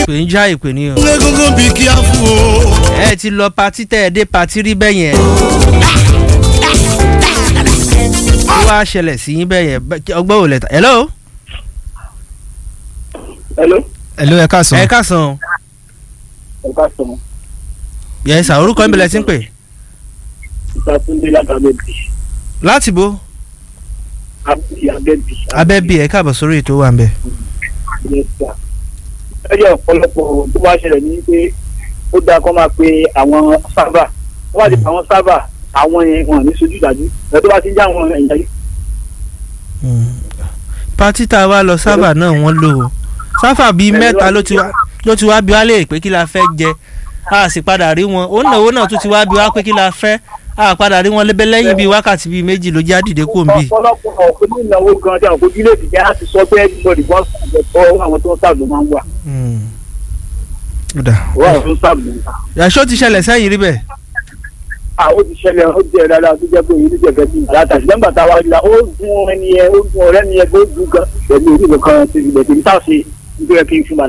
pè ń já ìpè ní o. egungun bí kí á fún o. ẹ ti lọ patí tẹ́ ẹ dé patí rí bẹ́ẹ̀ yẹn. ó wá ṣẹlẹ̀ sí yín bẹ́ẹ̀ yẹn ọgbọ́n ò lẹ́ta. hello. hello ẹ káàsán. ẹ káàsán. yẹ sà orúkọ ìbílẹ̀ tí ń pè. ìtàkùndé látàbẹ̀bì. láti bo. abẹ́bì. abẹ́bì ẹ káàbọ̀ sórí ètò wa ń bẹ̀. ẹjọ́ ọ̀pọ̀lọpọ̀ tó bá ṣẹlẹ̀ ní pé ó dáa kó máa pe àwọn sábà wọ́n bá ti pa àwọn sábà àwọn yẹn wọn ní sojú ìdájú ẹ̀ tó bá ti ń já àwọn ẹ̀yà yìí. pátí tá a wá lọ sábà náà wọ́n lò ó sáfà bíi mẹ́ta ló ti wá bí wá lè pé kí la fẹ́ jẹ a sì padà rí wọn òun náà náà tún ti wá bí wá pé kí la fẹ́ a padà rí wọn lébẹ́ lẹ́yìn bíi wákàtí bíi méjì ló já dìde kó n bì. ọ̀pọ̀lọpọ̀ onínáwó gan tí àwọn kojú lè dìde á ti sọ pé everybody kan sọ̀rọ̀ àwọn tó ń sáàbù máa ń wà. wọ́n tó ń sáàbù. yàtọ̀ ti ṣẹlẹ̀ sẹ́yìn rí bẹ́ẹ̀. ó ti ṣẹlẹ̀ ó jẹ́ dáadáa tó jẹ́ pé èyí ló jẹ́ fẹ́ bí aláta ṣùgbọ́n gbàtà wa ó gun ẹni yẹn ó gun ọ̀rẹ́ mi yẹn ó gun gan pẹ̀lú orí ìlú kan ti ìgbẹ̀tẹ̀ ní táwọn ṣe nítorí kí n fún